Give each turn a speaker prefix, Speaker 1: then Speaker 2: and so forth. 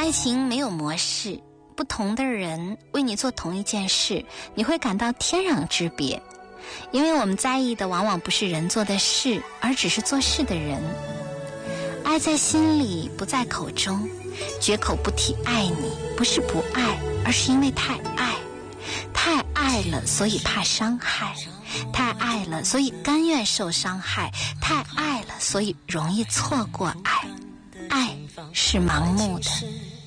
Speaker 1: 爱情没有模式，不同的人为你做同一件事，你会感到天壤之别。因为我们在意的往往不是人做的事，而只是做事的人。爱在心里，不在口中，绝口不提爱你，不是不爱，而是因为太爱。太爱了，所以怕伤害；太爱了，所以甘愿受伤害；太爱了，所以容易错过爱。爱是盲目的。